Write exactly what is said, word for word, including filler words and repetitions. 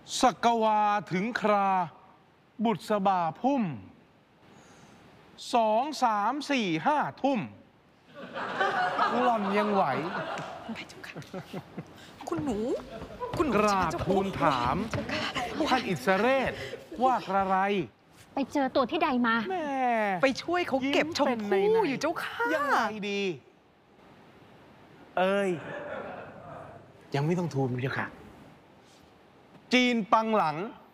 สักวาถึงครา บุษบาพุ่ม สองสามสี่ห้าทุ่มหล่อนยังไหวไปเจ้าค่ะคุณหนู คุณหนูกราบทูลถามท่านอิสเรศว่าอะไรไปเจอตัวที่ใดมาแม่ไปช่วยเขาเก็บชมพู่อยู่เจ้าค่ะยังไงดี เอ้ย ยังไม่ต้องทูลเจ้าค่ะ จีนปังหลัง